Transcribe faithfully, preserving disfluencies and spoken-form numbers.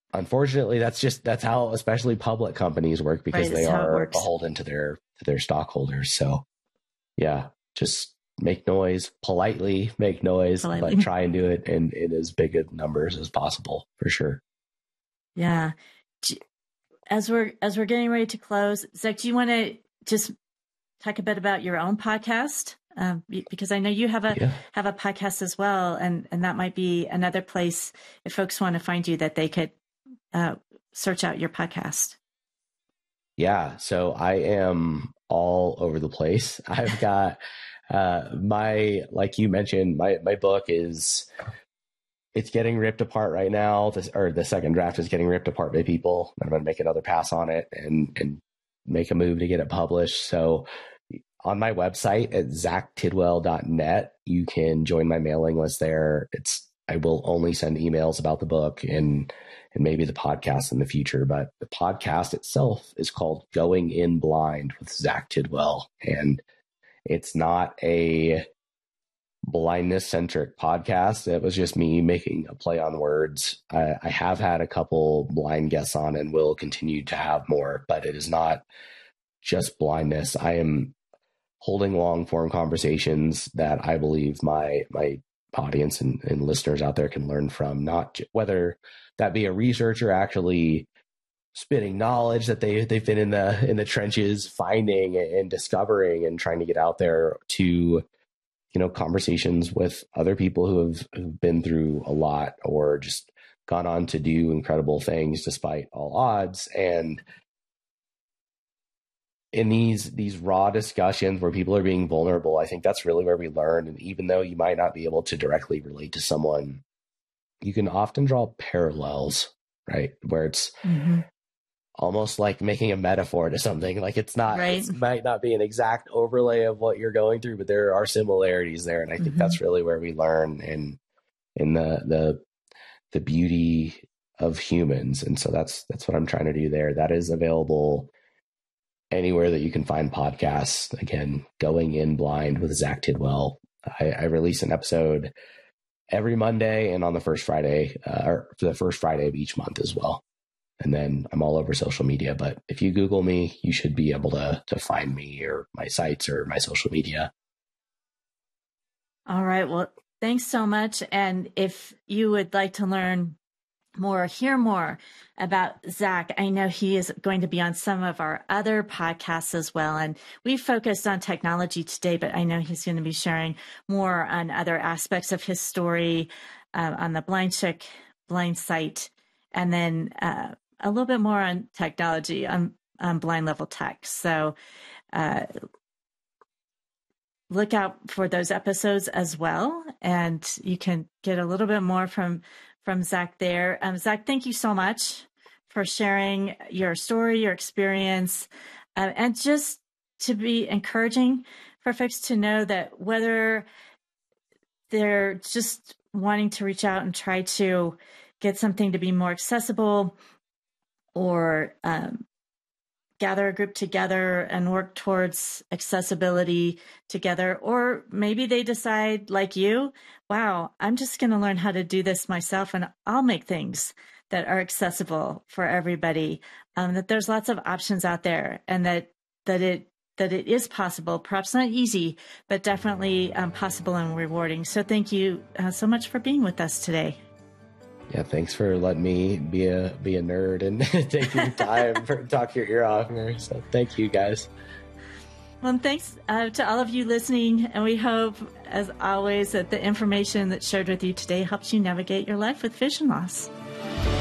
unfortunately, that's just, that's how especially public companies work, because right, they are beholden to their, to their stockholders. So yeah, just make noise, politely make noise, politely. But try and do it in, in as big of numbers as possible, for sure. Yeah. As we're, as we're getting ready to close, Zach, do you want to just talk a bit about your own podcast? Um, because I know you have a, yeah. have a podcast as well. And, and that might be another place if folks want to find you that they could uh, search out your podcast. Yeah. So I am all over the place. I've got, uh, my, like you mentioned, my, my book is, it's getting ripped apart right now. This, or the second draft is getting ripped apart by people. I'm going to make another pass on it and, and make a move to get it published. So on my website at zach tidwell dot net, you can join my mailing list there. It's, I will only send emails about the book and, and maybe the podcast in the future, but the podcast itself is called Going In Blind with Zach Tidwell. And it's not a blindness centric podcast. It was just me making a play on words. I, I have had a couple blind guests on and will continue to have more, but it is not just blindness. I am holding long form conversations that I believe my, my audience and, and listeners out there can learn from, not whether that be a researcher actually spitting knowledge that they, they've been in the, in the trenches, finding and discovering and trying to get out there, to, you know, conversations with other people who have, who've been through a lot or just gone on to do incredible things despite all odds. And in these, these raw discussions where people are being vulnerable, I think that's really where we learn. And even though you might not be able to directly relate to someone, you can often draw parallels, right? Where it's mm-hmm. almost like making a metaphor to something. Like it's not, right. It might not be an exact overlay of what you're going through, but there are similarities there. And I think mm-hmm. that's really where we learn and in the, the, the beauty of humans. And so that's, that's what I'm trying to do there. That is available anywhere that you can find podcasts. Again, Going In Blind with Zach Tidwell. I, I release an episode every Monday and on the first Friday, uh, or for the first Friday of each month as well. And then I'm all over social media, but if you Google me, you should be able to, to find me or my sites or my social media. All right. Well, thanks so much. And if you would like to learn more, hear more about Zach, I know he is going to be on some of our other podcasts as well. And we focused on technology today, but I know he's going to be sharing more on other aspects of his story uh, on the Blind Chick Blind site. And then uh, a little bit more on technology, on, on Blind Level Tech. So uh, look out for those episodes as well. And you can get a little bit more from from Zach there. Um, Zach, thank you so much for sharing your story, your experience, uh, and just to be encouraging for folks to know that whether they're just wanting to reach out and try to get something to be more accessible or um, gather a group together and work towards accessibility together, or maybe they decide like you, wow, I'm just going to learn how to do this myself and I'll make things that are accessible for everybody. Um, that there's lots of options out there and that, that it, that it is possible, perhaps not easy, but definitely um, possible and rewarding. So thank you uh, so much for being with us today. Yeah, thanks for letting me be a be a nerd and take your time for talk your ear off here. So thank you, guys. Well, and thanks uh, to all of you listening, and we hope, as always, that the information that's shared with you today helps you navigate your life with vision loss.